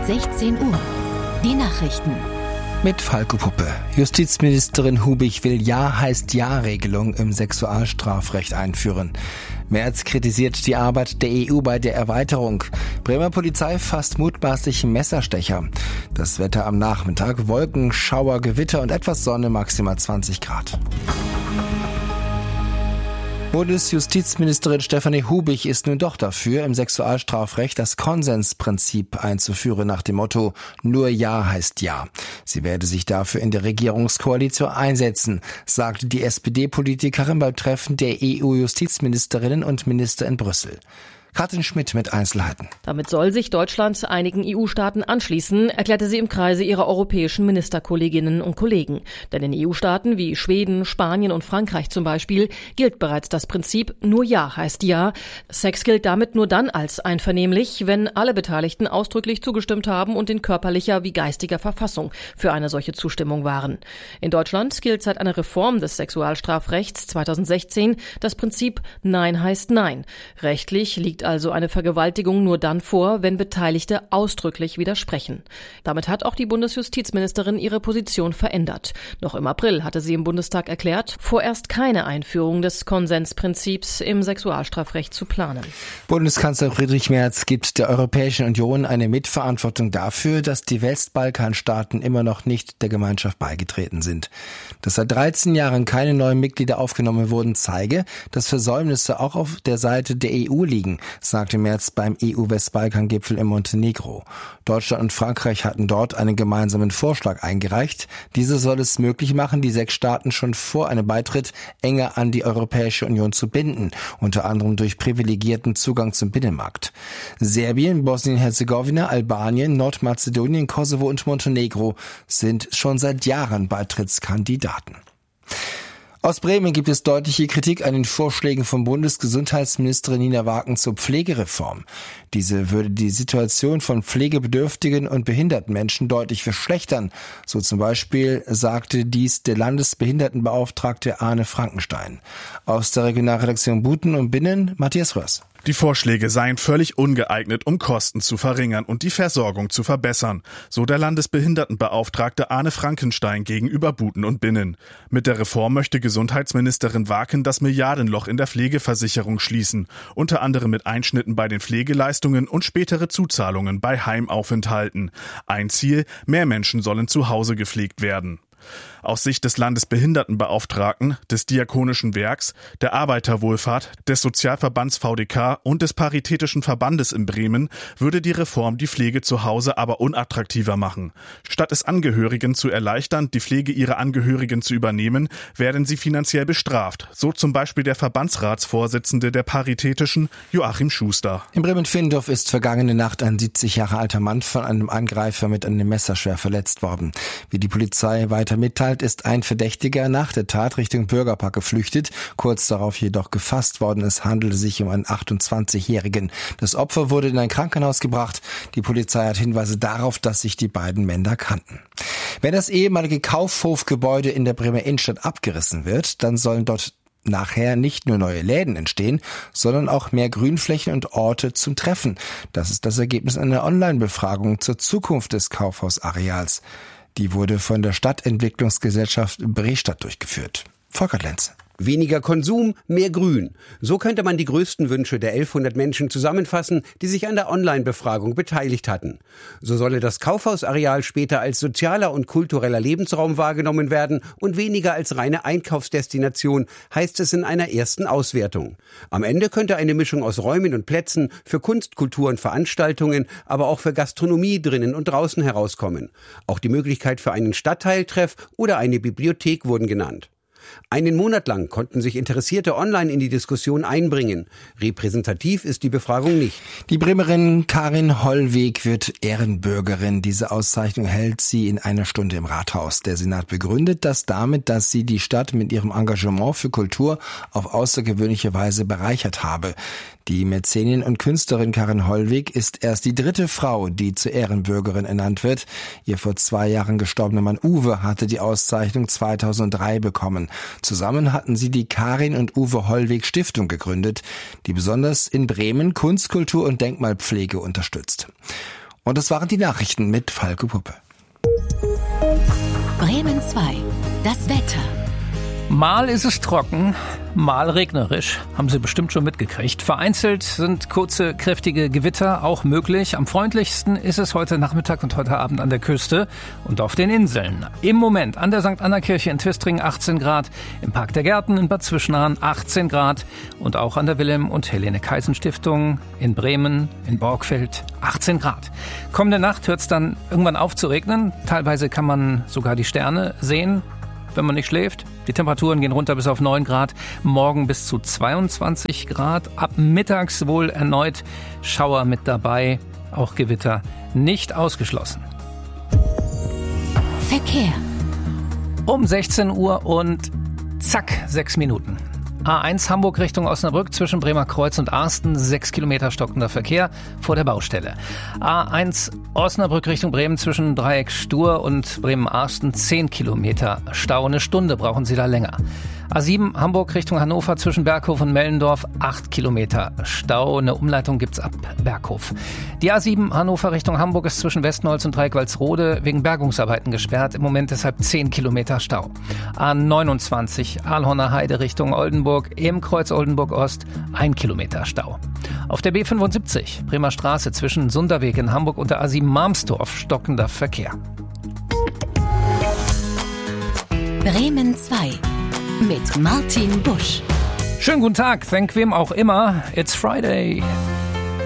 16 Uhr. Die Nachrichten. Mit Falco Puppe. Justizministerin Hubig will Ja heißt Ja-Regelung im Sexualstrafrecht einführen. Merz kritisiert die Arbeit der EU bei der Erweiterung. Bremer Polizei fasst mutmaßlichen Messerstecher. Das Wetter am Nachmittag: Wolken, Schauer, Gewitter und etwas Sonne, maximal 20 Grad. Bundesjustizministerin Stefanie Hubig ist nun doch dafür, im Sexualstrafrecht das Konsensprinzip einzuführen nach dem Motto Nur Ja heißt Ja. Sie werde sich dafür in der Regierungskoalition einsetzen, sagte die SPD-Politikerin beim Treffen der EU-Justizministerinnen und Minister in Brüssel. Katrin Schmidt mit Einzelheiten. Damit soll sich Deutschland einigen EU-Staaten anschließen, erklärte sie im Kreise ihrer europäischen Ministerkolleginnen und Kollegen. Denn in EU-Staaten wie Schweden, Spanien und Frankreich zum Beispiel gilt bereits das Prinzip Nur Ja heißt Ja. Sex gilt damit nur dann als einvernehmlich, wenn alle Beteiligten ausdrücklich zugestimmt haben und in körperlicher wie geistiger Verfassung für eine solche Zustimmung waren. In Deutschland gilt seit einer Reform des Sexualstrafrechts 2016 das Prinzip Nein heißt Nein. Rechtlich liegt also eine Vergewaltigung nur dann vor, wenn Beteiligte ausdrücklich widersprechen. Damit hat auch die Bundesjustizministerin ihre Position verändert. Noch im April hatte sie im Bundestag erklärt, vorerst keine Einführung des Konsensprinzips im Sexualstrafrecht zu planen. Bundeskanzler Friedrich Merz gibt der Europäischen Union eine Mitverantwortung dafür, dass die Westbalkanstaaten immer noch nicht der Gemeinschaft beigetreten sind. Dass seit 13 Jahren keine neuen Mitglieder aufgenommen wurden, zeige, dass Versäumnisse auch auf der Seite der EU liegen, sagte Merz beim EU-Westbalkan-Gipfel in Montenegro. Deutschland und Frankreich hatten dort einen gemeinsamen Vorschlag eingereicht. Dieser soll es möglich machen, die 6 Staaten schon vor einem Beitritt enger an die Europäische Union zu binden, unter anderem durch privilegierten Zugang zum Binnenmarkt. Serbien, Bosnien-Herzegowina, Albanien, Nordmazedonien, Kosovo und Montenegro sind schon seit Jahren Beitrittskandidaten. Aus Bremen gibt es deutliche Kritik an den Vorschlägen von Bundesgesundheitsministerin Nina Wagen zur Pflegereform. Diese würde die Situation von pflegebedürftigen und behinderten Menschen deutlich verschlechtern. So zum Beispiel sagte dies der Landesbehindertenbeauftragte Arne Frankenstein. Aus der Regionalredaktion Buten und Binnen Matthias Rörs. Die Vorschläge seien völlig ungeeignet, um Kosten zu verringern und die Versorgung zu verbessern, so der Landesbehindertenbeauftragte Arne Frankenstein gegenüber Buten und Binnen. Mit der Reform möchte Gesundheitsministerin Wagen das Milliardenloch in der Pflegeversicherung schließen, unter anderem mit Einschnitten bei den Pflegeleistungen und spätere Zuzahlungen bei Heimaufenthalten. Ein Ziel: mehr Menschen sollen zu Hause gepflegt werden. Aus Sicht des Landesbehindertenbeauftragten, des Diakonischen Werks, der Arbeiterwohlfahrt, des Sozialverbands VDK und des Paritätischen Verbandes in Bremen würde die Reform die Pflege zu Hause aber unattraktiver machen. Statt es Angehörigen zu erleichtern, die Pflege ihrer Angehörigen zu übernehmen, werden sie finanziell bestraft, so zum Beispiel der Verbandsratsvorsitzende der Paritätischen, Joachim Schuster. In Bremen-Findorf ist vergangene Nacht ein 70 Jahre alter Mann von einem Angreifer mit einem Messer schwer verletzt worden. Wie die Polizei weiter mitteilt, ist ein Verdächtiger nach der Tat Richtung Bürgerpark geflüchtet, kurz darauf jedoch gefasst worden. Es handelte sich um einen 28-Jährigen. Das Opfer wurde in ein Krankenhaus gebracht. Die Polizei hat Hinweise darauf, dass sich die beiden Männer kannten. Wenn das ehemalige Kaufhofgebäude in der Bremer Innenstadt abgerissen wird, dann sollen dort nachher nicht nur neue Läden entstehen, sondern auch mehr Grünflächen und Orte zum Treffen. Das ist das Ergebnis einer Online-Befragung zur Zukunft des Kaufhausareals. Die wurde von der Stadtentwicklungsgesellschaft Brestadt durchgeführt. Volker Lenz. Weniger Konsum, mehr Grün. So könnte man die größten Wünsche der 1100 Menschen zusammenfassen, die sich an der Online-Befragung beteiligt hatten. So solle das Kaufhausareal später als sozialer und kultureller Lebensraum wahrgenommen werden und weniger als reine Einkaufsdestination, heißt es in einer ersten Auswertung. Am Ende könnte eine Mischung aus Räumen und Plätzen für Kunst, Kultur und Veranstaltungen, aber auch für Gastronomie drinnen und draußen herauskommen. Auch die Möglichkeit für einen Stadtteiltreff oder eine Bibliothek wurden genannt. Einen Monat lang konnten sich Interessierte online in die Diskussion einbringen. Repräsentativ ist die Befragung nicht. Die Bremerin Karin Hollweg wird Ehrenbürgerin. Diese Auszeichnung hält sie in einer Stunde im Rathaus. Der Senat begründet das damit, dass sie die Stadt mit ihrem Engagement für Kultur auf außergewöhnliche Weise bereichert habe. Die Mäzenin und Künstlerin Karin Hollweg ist erst die 3. Frau, die zur Ehrenbürgerin ernannt wird. Ihr vor 2 Jahren gestorbener Mann Uwe hatte die Auszeichnung 2003 bekommen. Zusammen hatten sie die Karin und Uwe Hollweg Stiftung gegründet, die besonders in Bremen Kunst, Kultur und Denkmalpflege unterstützt. Und das waren die Nachrichten mit Falke Puppe. Bremen 2. Das Wetter. Mal ist es trocken, mal regnerisch, haben Sie bestimmt schon mitgekriegt. Vereinzelt sind kurze, kräftige Gewitter auch möglich. Am freundlichsten ist es heute Nachmittag und heute Abend an der Küste und auf den Inseln. Im Moment an der St. Anna-Kirche in Twistringen 18 Grad, im Park der Gärten in Bad Zwischenahn 18 Grad und auch an der Wilhelm- und Helene-Kaisen-Stiftung in Bremen, in Borgfeld 18 Grad. Kommende Nacht hört es dann irgendwann auf zu regnen. Teilweise kann man sogar die Sterne sehen, wenn man nicht schläft. Die Temperaturen gehen runter bis auf 9 Grad, morgen bis zu 22 Grad. Ab mittags wohl erneut Schauer mit dabei, auch Gewitter nicht ausgeschlossen. Verkehr. Um 16 Uhr und zack, 6 Minuten. A1 Hamburg Richtung Osnabrück zwischen Bremer Kreuz und Arsten, 6 Kilometer stockender Verkehr vor der Baustelle. A1 Osnabrück Richtung Bremen zwischen Dreieck Stur und Bremen-Arsten, 10 Kilometer Stau. Eine Stunde brauchen Sie da länger. A7 Hamburg Richtung Hannover zwischen Berghof und Mellendorf, 8 Kilometer Stau. Eine Umleitung gibt's ab Berghof. Die A7 Hannover Richtung Hamburg ist zwischen Westnolz und Dreieck-Walsrode wegen Bergungsarbeiten gesperrt. Im Moment deshalb 10 Kilometer Stau. A29 Ahlhorner Heide Richtung Oldenburg, im Kreuz Oldenburg Ost, 1 Kilometer Stau. Auf der B75 Bremer Straße zwischen Sunderweg in Hamburg und der A7 Marmsdorf stockender Verkehr. Bremen 2. Mit Martin Busch. Schönen guten Tag, thank wem auch immer. It's Friday.